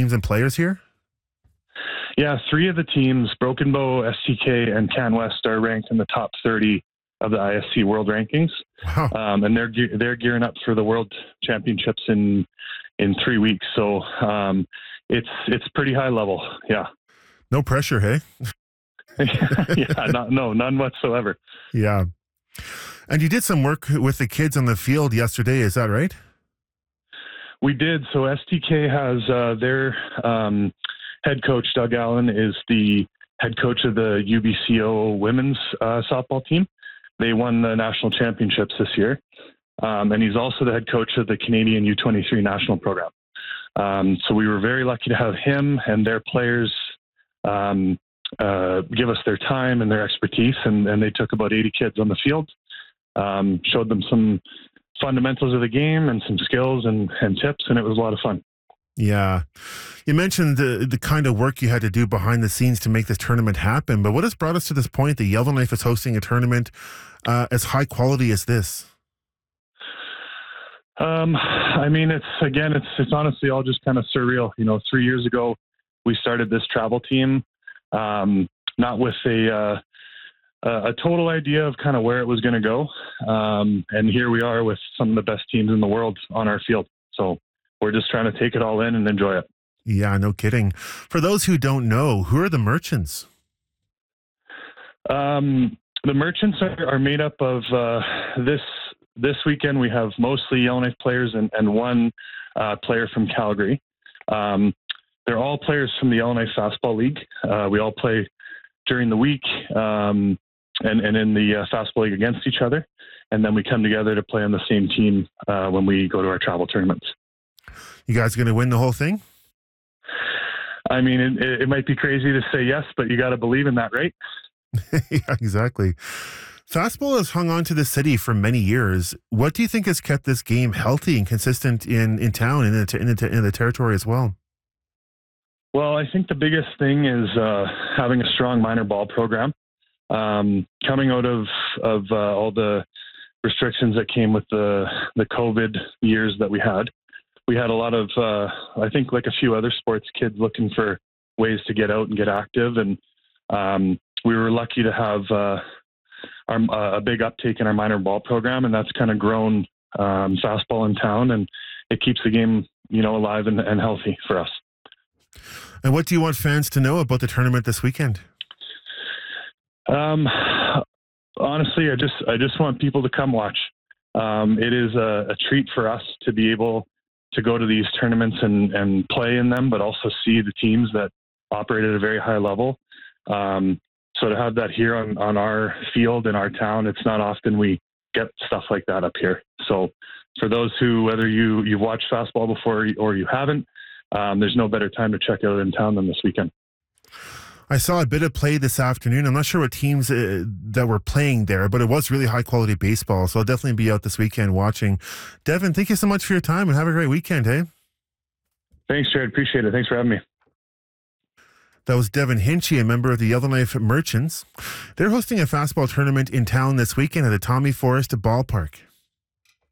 teams and players here? Yeah, 3 of the teams, Broken Bow, STK, and CanWest, are ranked in the top 30 of the ISC World Rankings. Wow. And they're gearing up for the World Championships in 3 weeks. So it's pretty high level. Yeah. No pressure, hey? Yeah, none whatsoever. Yeah. And you did some work with the kids on the field yesterday, is that right? We did. So STK has their head coach, Doug Allen, is the head coach of the UBCO women's softball team. They won the national championships this year. And he's also the head coach of the Canadian U23 national program. So we were very lucky to have him and their players give us their time and their expertise. And they took about 80 kids on the field, showed them some fundamentals of the game and some skills and tips, and it was a lot of fun. Yeah. You mentioned the kind of work you had to do behind the scenes to make this tournament happen, but what has brought us to this point that Yellowknife is hosting a tournament as high quality as this? I mean, it's honestly all just kind of surreal. 3 years ago, we started this travel team, not with a total idea of kind of where it was going to go. And here we are with some of the best teams in the world on our field. So we're just trying to take it all in and enjoy it. Yeah, no kidding. For those who don't know, who are the Merchants? The Merchants are made up of this weekend. We have mostly Yellowknife players and one player from Calgary. They're all players from the Yellowknife Fastball League. We all play during the week and in the Fastball League against each other. And then we come together to play on the same team when we go to our travel tournaments. You guys going to win the whole thing? I mean, it might be crazy to say yes, but you got to believe in that, right? Yeah, exactly. Fastball has hung on to the city for many years. What do you think has kept this game healthy and consistent in town and in the territory as well? Well, I think the biggest thing is having a strong minor ball program. Coming out of all the restrictions that came with the COVID years that we had a lot of, I think like a few other sports, kids looking for ways to get out and get active. And we were lucky to have a big uptake in our minor ball program, and that's kind of grown fastball in town, and it keeps the game, alive and healthy for us. And what do you want fans to know about the tournament this weekend? Honestly, I just want people to come watch. It is a treat for us to be able to go to these tournaments and play in them, but also see the teams that operate at a very high level. So to have that here on our field in our town, it's not often we get stuff like that up here. So for those who, whether you've watched fastball before or you haven't, there's no better time to check out in town than this weekend. I saw a bit of play this afternoon. I'm not sure what teams that were playing there, but it was really high quality baseball. So I'll definitely be out this weekend watching. Devin, thank you so much for your time and have a great weekend, hey? Thanks, Jared. Appreciate it. Thanks for having me. That was Devin Hinchy, a member of the Yellowknife Merchants. They're hosting a fastball tournament in town this weekend at the Tommy Forrest Ballpark.